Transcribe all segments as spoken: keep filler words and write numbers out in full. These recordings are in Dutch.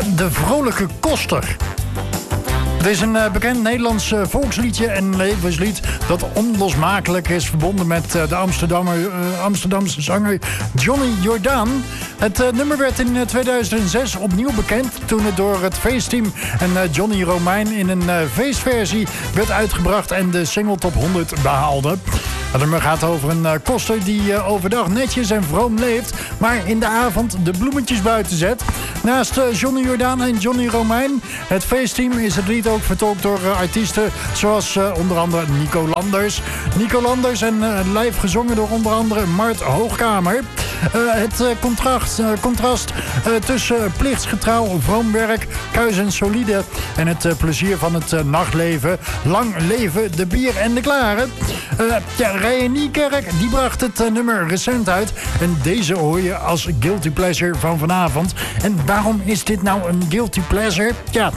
De Vrolijke Koster. Het is een uh, bekend Nederlands uh, volksliedje en levenslied dat onlosmakelijk is verbonden met uh, de Amsterdammer, uh, Amsterdamse zanger Johnny Jordaan. Het uh, nummer werd in uh, tweeduizend zes opnieuw bekend toen het door het feestteam en uh, Johnny Romein in een uh, feestversie werd uitgebracht en de single top honderd behaalde. Het nummer gaat over een uh, koster die uh, overdag netjes en vroom leeft, maar in de avond de bloemetjes buiten zet. Naast uh, Johnny Jordaan en Johnny Romein, het feestteam, is het lied ook vertolkt door uh, artiesten zoals uh, onder andere Nico Landers. Nico Landers en uh, live gezongen door onder andere Mart Hoogkamer. Uh, het uh, contrast, uh, contrast uh, tussen plichtsgetrouw, vroom werk, kuis en solide en het uh, plezier van het uh, nachtleven. Lang leven de bier en de klaren. Uh, ja, Ryan Niekerk, die bracht het uh, nummer recent uit. En deze hoor je als guilty pleasure van vanavond. En waarom is dit nou een guilty pleasure? Ja,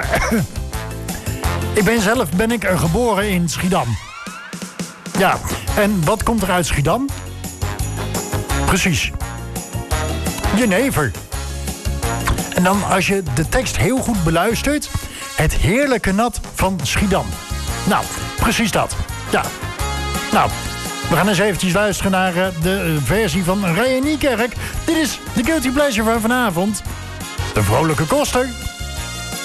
ik ben zelf ben ik geboren in Schiedam. Ja, en wat komt er uit Schiedam? Precies. Jenever. En dan als je de tekst heel goed beluistert, het heerlijke nat van Schiedam. Nou, precies dat. Ja. Nou, we gaan eens eventjes luisteren naar uh, de uh, versie van Ryan Niekerk. Dit is de Guilty Pleasure van vanavond. De Vrolijke Koster.